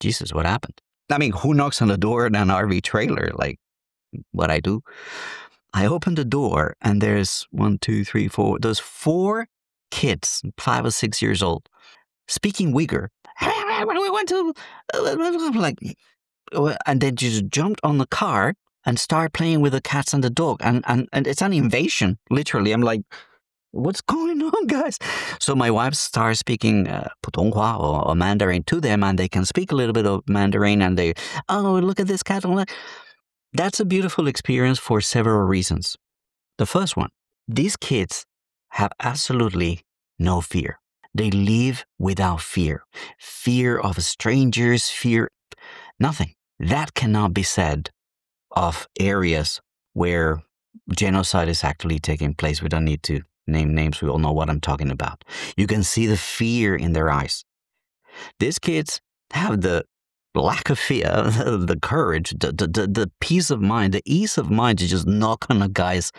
Jesus, what happened? I mean, who knocks on the door in an RV trailer? Like what I do. I open the door and there's 1, 2, 3, 4. There's 4 kids, 5 or 6 years old, speaking Uyghur. We went to like, and they just jumped on the car and started playing with the cats and the dog, and it's an invasion, literally. I'm like, what's going on, guys? So my wife starts speaking Putonghua or Mandarin to them, and they can speak a little bit of Mandarin, and they, oh, look at this cat. That's a beautiful experience for several reasons. The first one, these kids have absolutely no fear. They live without fear. Fear of strangers, nothing. That cannot be said of areas where genocide is actually taking place. We don't need to name names. We all know what I'm talking about. You can see the fear in their eyes. These kids have the lack of fear, the courage, the peace of mind, the ease of mind to just knock on a guy's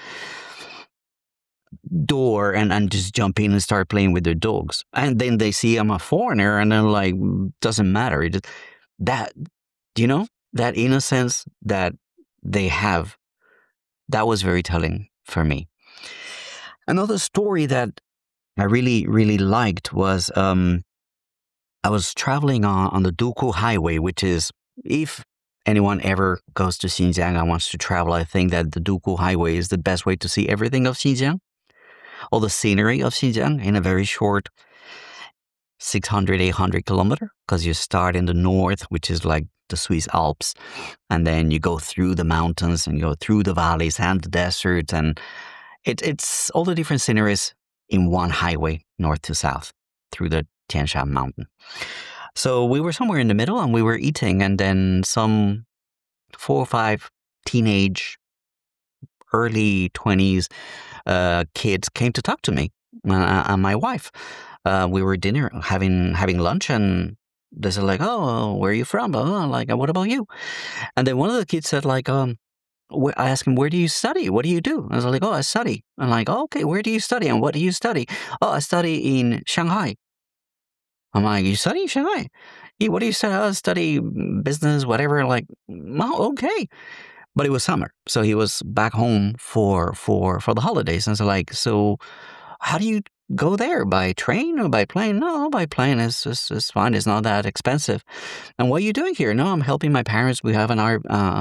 door and just jump in and start playing with their dogs. And then they see I'm a foreigner and they're like, doesn't matter. That innocence that they have, that was very telling for me. Another story that I really, really liked was I was traveling on the Duku Highway, which is, if anyone ever goes to Xinjiang and wants to travel, I think that the Duku Highway is the best way to see everything of Xinjiang, all the scenery of Xinjiang in a very short 600, 800 kilometer, because you start in the north, which is like the Swiss Alps, and then you go through the mountains and you go through the valleys and the desert, and it's all the different sceneries in one highway, north to south, through the Tian Shan mountain. So we were somewhere in the middle and we were eating, and then some 4 or 5 teenage, early 20s kids came to talk to me and my wife. We were having lunch, and they said like, oh, where are you from? Like, what about you? And then one of the kids said like, I asked him, where do you study? What do you do? I was like, oh, I study. I'm like, oh, okay, where do you study and what do you study? Oh, I study in Shanghai. I'm like, you study in Shanghai? Yeah, what do you study? I study business, whatever. Like, oh, okay. But it was summer, so he was back home for the holidays. And so like, so how do you go there? By train or by plane? No, by plane. It's fine. It's not that expensive. And what are you doing here? No, I'm helping my parents. We have our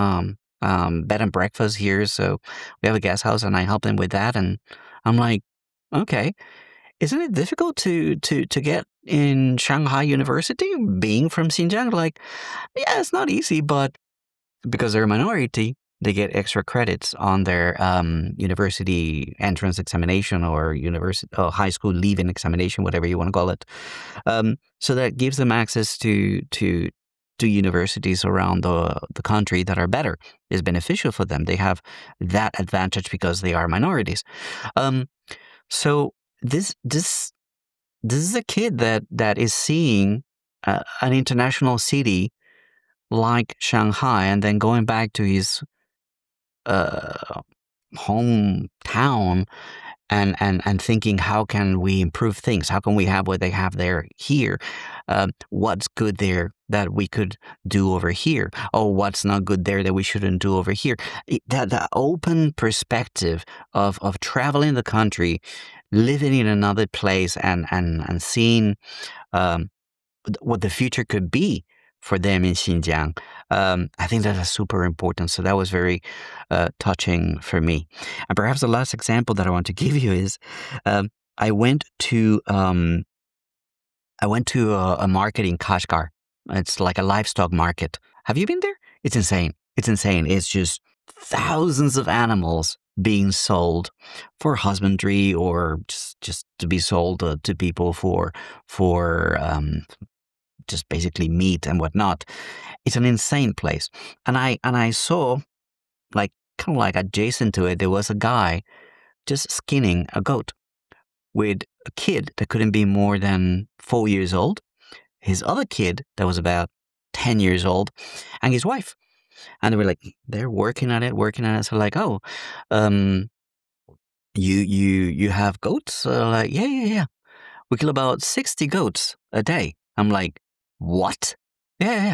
bed and breakfast here, so we have a guest house, and I help them with that. And I'm like, okay, isn't it difficult to get in Shanghai University being from Xinjiang? Like, yeah, it's not easy, but because they're a minority, they get extra credits on their university entrance examination or high school leaving examination, whatever you want to call it. So that gives them access to universities around the country that are better. Is beneficial for them. They have that advantage because they are minorities. So this is a kid that is seeing an international city like Shanghai, and then going back to his hometown and thinking, how can we improve things? How can we have what they have there here? What's good there that we could do over here? Oh, what's not good there that we shouldn't do over here? That open perspective of traveling the country, living in another place, and seeing what the future could be for them in Xinjiang. I think that is super important. So that was very touching for me. And perhaps the last example that I want to give you is I went to a market in Kashgar. It's like a livestock market. Have you been there? It's insane. It's insane. It's just thousands of animals being sold for husbandry or just to be sold to people for just basically meat and whatnot. It's an insane place. And I saw, like, kind of like adjacent to it, there was a guy just skinning a goat with a kid that couldn't be more than 4 years old, his other kid that was about 10 years old, and his wife. And they were like, they're working at it. So like, oh, you have goats? Like, yeah. We kill about 60 goats a day. I'm like, what? Yeah.